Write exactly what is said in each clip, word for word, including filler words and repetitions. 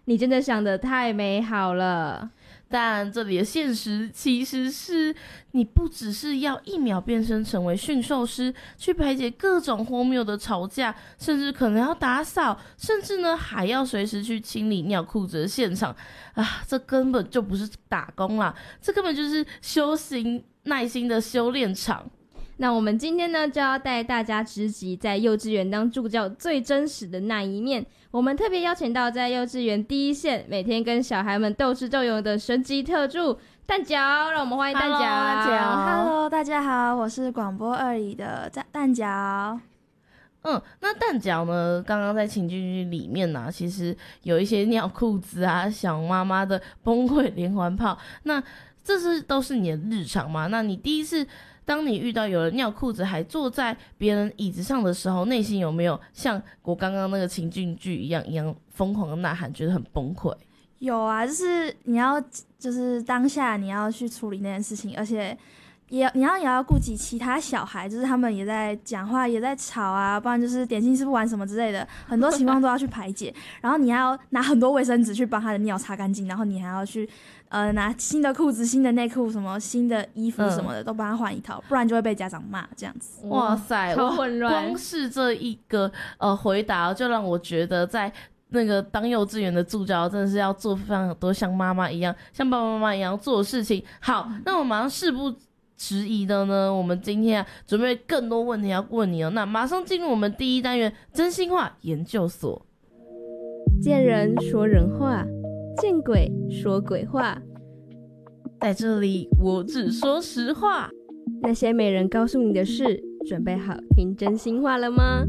你真的想得太美好了。 但这里的现实其实是你不只是要一秒变身成为驯兽师，去排解各种荒谬的吵架，甚至可能要打扫，甚至呢还要随时去清理尿裤子的现场啊！这根本就不是打工啦，这根本就是修行耐心的修炼场。 那我们今天呢，就要带大家直击在幼稚园当助教最真实的那一面。我们特别邀请到在幼稚园第一线，每天跟小孩们斗智斗勇的神级特助蛋饺，让我们欢迎蛋饺。 Hello， 大家好，我是广播二里的蛋饺。 嗯，那蛋饺呢？刚刚在情境剧里面呢、啊，其实有一些尿裤子啊、想妈妈的崩溃连环炮。那这是都是你的日常吗？那你第一次当你遇到有人尿裤子还坐在别人椅子上的时候，内心有没有像我刚刚那个情境剧一样一样疯狂的呐喊，觉得很崩溃？ 有啊，就是你要就是当下你要去处理那件事情，而且也你要也要顾及其他小孩，就是他们也在讲话也在吵啊，不然就是点心吃不完什么之类的，很多情况都要去排解。然后你还要拿很多卫生纸去帮他的尿擦干净，然后你还要去呃拿新的裤子、新的内裤、什么新的衣服什么的、嗯、都帮他换一套，不然就会被家长骂这样子。 哇塞， 超混乱！ 光是这一个呃回答，就让我觉得在那个当幼稚园的助教真的是要做非常多像妈妈一样、像爸爸妈妈一样做的事情。好，嗯、那我马上事不迟疑的呢，我们今天啊准备更多问题要问你哦。那马上进入我们第一单元真心话研究所。 见人说人话，见鬼说鬼话， 在这里我只说实话。 那些没人告诉你的事，准备好听真心话了吗？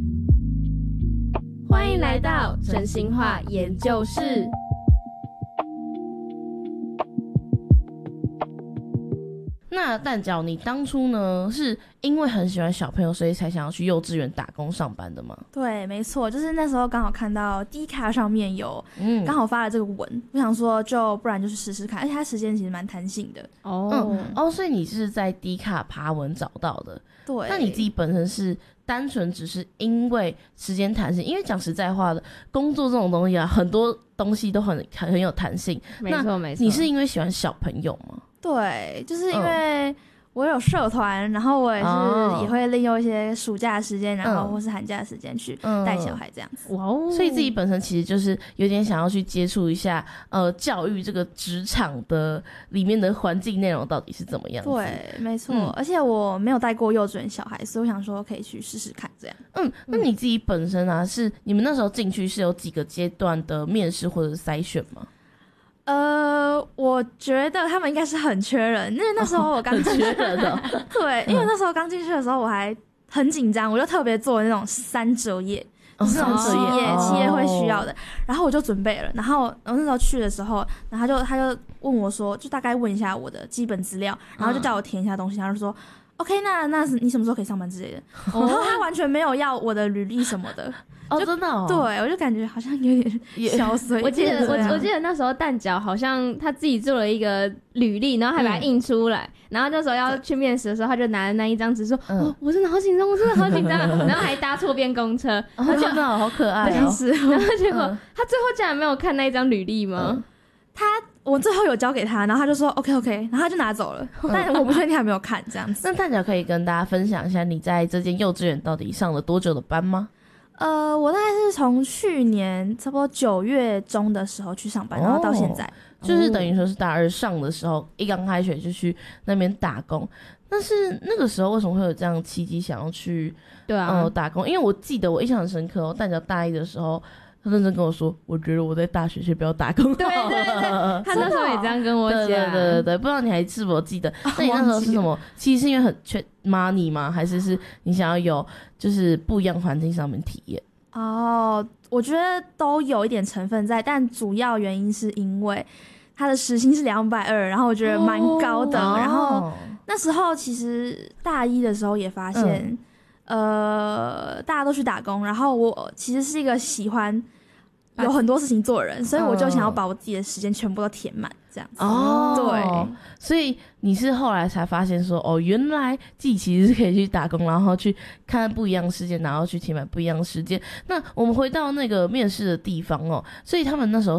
欢迎来到真心话研究室。 那蛋饺，你当初呢是因为很喜欢小朋友，所以才想要去幼稚园打工上班的吗？ 对，没错，就是那时候刚好看到 D 卡上面有，嗯，刚好发了这个文，我想说就不然就是试试看，而且它时间其实蛮弹性的。 哦，嗯，哦，所以你是在 D 卡爬文找到的。 对， 那你自己本身是单纯只是因为时间弹性，因为讲实在话的，工作这种东西啊，很多东西都很很有弹性。 没错没错。 你是因为喜欢小朋友吗？ 对，就是因为我有社团、嗯，然后我也是也会利用一些暑假的时间，然后或是寒假的时间去带小孩这样子。 哇、嗯、哦！所以自己本身其实就是有点想要去接触一下呃教育这个职场的里面的环境内容到底是怎么样子。 对，没错、嗯。而且我没有带过幼稚园小孩，所以我想说可以去试试看这样。 嗯，那你自己本身啊，是你们那时候进去是有几个阶段的面试或者是筛选吗？ 呃，我觉得他们应该是很缺人，因为那时候我刚进去的时候，哦、对，因为那时候刚进去的时候我还很紧张，我就特别做那种三折页，哦、就是那种企业、哦、企业会需要的，然后我就准备了，然后然后那时候去的时候，然后他就他就问我说，就大概问一下我的基本资料，然后就叫我填一下东西，然后就说 OK， 那那你什么时候可以上班之类的，哦、然后他完全没有要我的履历什么的。 哦，真的哦， 对，我就感觉好像有点小碎。 我记得我我记得那时候蛋饺好像他自己做了一个履历，然后还把它印出来，嗯、然后那时候要去面试的时候，他就拿着那一张纸说：“嗯、哦，我真的好紧张，我真的好紧张。”然后还搭错边公车， 哦、真的好可爱哦。是， 然后结果、嗯、他最后竟然没有看那一张履历吗？ 嗯、他我最后有交给他，然后他就说 OK OK， 然后他就拿走了，嗯、但我不确定他有没有看这样子。 那蛋饺可以跟大家分享一下，你在这间幼稚园到底上了多久的班吗？ 呃，我大概是从去年差不多九月中的时候去上班，哦、然后到现在， 就是等于说是大二上的时候，一刚开学就去那边打工。但是那个时候为什么会有这样契机想要去对啊、 呃、打工？因为我记得我印象很深刻哦，蛋饺大一的时候。他认真跟我说，我觉得我在大学先不要打工。 对对对，他那时候也这样跟我讲。 对对对对对，不知道你还是否记得？那你那时候是什么？其实是因为很缺 money 吗？还是是你想要有就是不一样环境上面体验？ 哦，我觉得都有一点成分在，但主要原因是因为他的时薪是两百二，然后我觉得蛮高的。哦、然后那时候其实大一的时候也发现。嗯呃，大家都去打工，然后我其实是一个喜欢有很多事情做的人，所以我就想要把我自己的时间全部都填满，这样子。哦，对， 所以你是后来才发现说，哦，原来自己其实是可以去打工，然后去看不一样的世界，然后去填满不一样的时间。那我们回到那个面试的地方哦，所以他们那时候